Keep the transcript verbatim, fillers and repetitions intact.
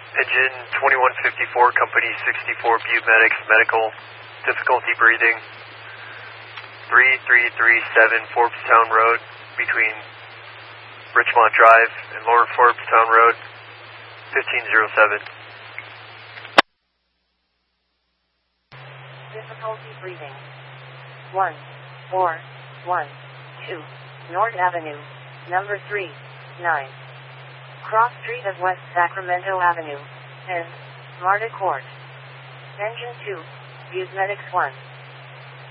Engine twenty-one fifty-four, Company sixty-four, Butte Medics, medical, difficulty breathing. three three three seven Forbstown Road, between Richmont Drive and Lower Forbstown Road, fifteen oh seven. Difficulty breathing. one four one two North Avenue, number three nine. Cross Street of West Sacramento Avenue, and Marta Court. Engine two, Butte Medics one.